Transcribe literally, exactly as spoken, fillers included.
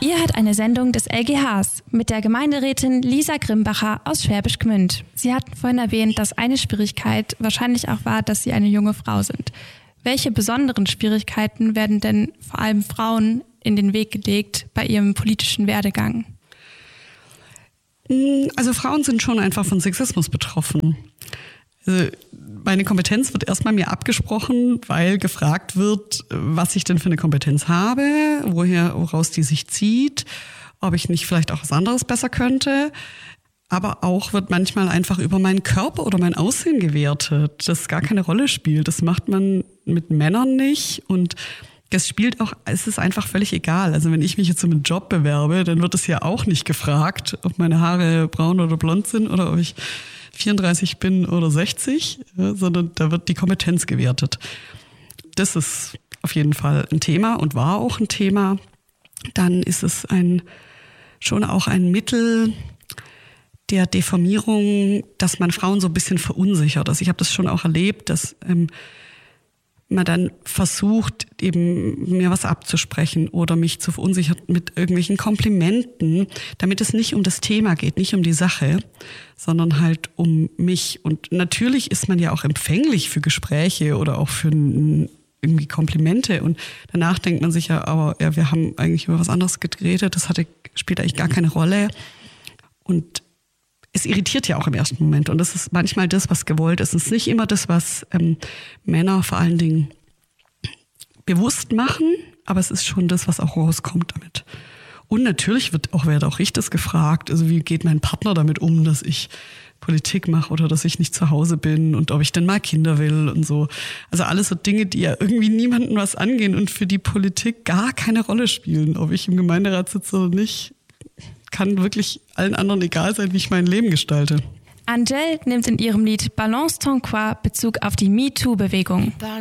Ihr hört eine Sendung des L G Hs mit der Gemeinderätin Lisa Grimbacher aus Schwäbisch Gmünd. Sie hatten vorhin erwähnt, dass eine Schwierigkeit wahrscheinlich auch war, dass Sie eine junge Frau sind. Welche besonderen Schwierigkeiten werden denn vor allem Frauen in den Weg gelegt bei ihrem politischen Werdegang? Also Frauen sind schon einfach von Sexismus betroffen. Also meine Kompetenz wird erstmal mir abgesprochen, weil gefragt wird, was ich denn für eine Kompetenz habe, woher, woraus die sich zieht, ob ich nicht vielleicht auch was anderes besser könnte. Aber auch wird manchmal einfach über meinen Körper oder mein Aussehen gewertet, das gar keine Rolle spielt. Das macht man mit Männern nicht und das spielt auch, es ist einfach völlig egal. Also wenn ich mich jetzt um einen Job bewerbe, dann wird es ja auch nicht gefragt, ob meine Haare braun oder blond sind oder ob ich vierunddreißig bin oder sechzig, ja, sondern da wird die Kompetenz gewertet. Das ist auf jeden Fall ein Thema und war auch ein Thema. Dann ist es ein schon auch ein Mittel der Deformierung, dass man Frauen so ein bisschen verunsichert. Also ich habe das schon auch erlebt, dass ähm, man dann versucht, eben mir was abzusprechen oder mich zu verunsichern mit irgendwelchen Komplimenten, damit es nicht um das Thema geht, nicht um die Sache, sondern halt um mich. Und natürlich ist man ja auch empfänglich für Gespräche oder auch für irgendwie Komplimente. Und danach denkt man sich ja, aber ja, wir haben eigentlich über was anderes geredet, das hatte, spielt eigentlich gar keine Rolle. Und es irritiert ja auch im ersten Moment und das ist manchmal das, was gewollt ist. Es ist nicht immer das, was ähm, Männer vor allen Dingen bewusst machen, aber es ist schon das, was auch rauskommt damit. Und natürlich wird auch, werde auch ich das gefragt, also wie geht mein Partner damit um, dass ich Politik mache oder dass ich nicht zu Hause bin und ob ich denn mal Kinder will und so. Also alles so Dinge, die ja irgendwie niemandem was angehen und für die Politik gar keine Rolle spielen, ob ich im Gemeinderat sitze oder nicht. Kann wirklich allen anderen egal sein, wie ich mein Leben gestalte. Angèle nimmt in ihrem Lied Balance ton quoi Bezug auf die MeToo-Bewegung.